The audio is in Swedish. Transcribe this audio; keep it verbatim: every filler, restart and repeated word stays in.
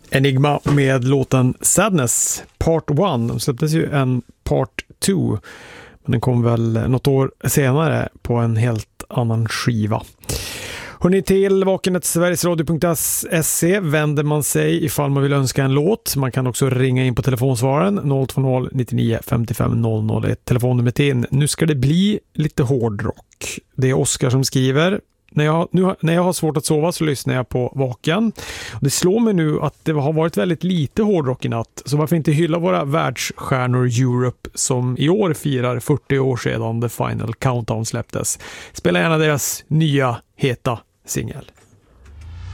Enigma med låten Sadness Part ett. De släpptes ju en Part två, men den kom väl något år senare på en helt annan skiva. Hörrni, till vakenet sverigesradio punkt se vänder man sig ifall man vill önska en låt. Man kan också ringa in på telefonsvararen noll två noll nittionio femtiofem noll noll ett, telefonnumret in. Nu ska det bli lite hårdrock. Det är Oskar som skriver. När jag, nu, när jag har svårt att sova så lyssnar jag på Vaken. Det slår mig nu att det har varit väldigt lite hårdrock i natt. Så varför inte hylla våra världsstjärnor Europe som i år firar fyrtio år sedan The Final Countdown släpptes. Spela gärna deras nya heta singel.